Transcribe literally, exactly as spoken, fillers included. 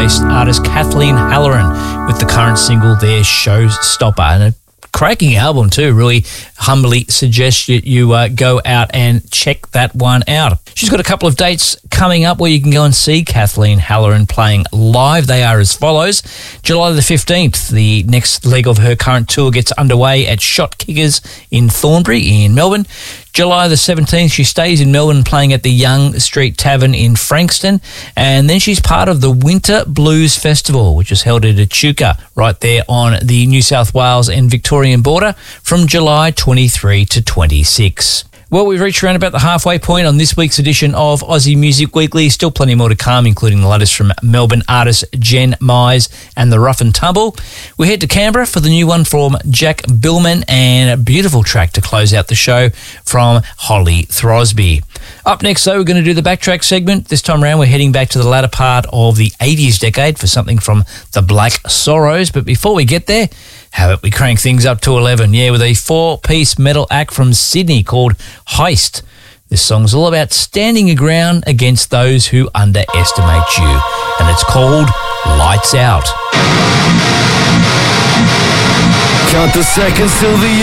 Melbourne-based artist Kathleen Halloran with the current single there, Showstopper. And a cracking album too. Really humbly suggest you, you uh, go out and check that one out. She's got a couple of dates coming up where you can go and see Kathleen Halloran playing live. They are as follows. July the fifteenth, the next leg of her current tour gets underway at Shot Kickers in Thornbury in Melbourne. July the seventeenth, she stays in Melbourne playing at the Young Street Tavern in Frankston. And then she's part of the Winter Blues Festival, which is held at Echuca, right there on the New South Wales and Victorian border from July twenty-third to twenty-sixth. Well, we've reached around about the halfway point on this week's edition of Aussie Music Weekly. Still plenty more to come, including the latest from Melbourne artist Jen Mize and the Rough and Tumble. We head to Canberra for the new one from Jack Billman and a beautiful track to close out the show from Holly Throsby. Up next, though, we're going to do the Backtrack segment. This time around, we're heading back to the latter part of the eighties decade for something from the Black Sorrows. But before we get there, how about we crank things up to eleven? Yeah, with a four-piece metal act from Sydney called Heist. This song's all about standing your ground against those who underestimate you. And it's called Lights Out. Count the seconds till the